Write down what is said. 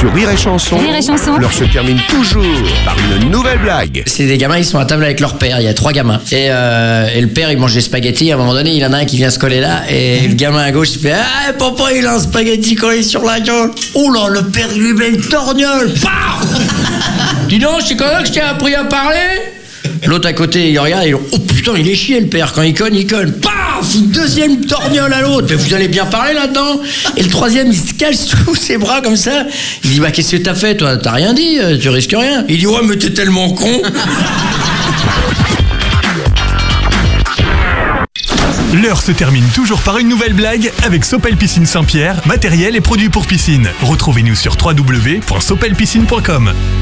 Sur Rire et Chanson, Rire et Chanson. l'heure se termine toujours par une nouvelle blague. C'est des gamins, ils sont à table avec leur père, il y a 3 gamins. Et le père, il mange des spaghettis, à un moment donné, il y en a un qui vient se coller là, et le gamin à gauche, il fait « Ah, papa, il a un spaghetti collé sur la gueule !» Oh là, le père, il lui met une torgnole. Paf. Dis donc, c'est quand même que je t'ai appris à parler. L'autre à côté, il regarde, et oh putain, il est chier le père, quand il cogne, il cogne. Paf, une deuxième torgnole à l'autre. Mais vous allez bien parler là-dedans. Et le troisième, il se cache sous ses bras comme ça. Il dit, bah qu'est-ce que t'as fait toi? T'as rien dit, tu risques rien. Il dit, ouais, mais t'es tellement con. L'heure se termine toujours par une nouvelle blague avec Sopel Piscine Saint-Pierre, matériel et produits pour piscine. Retrouvez-nous sur www.sopelpiscine.com.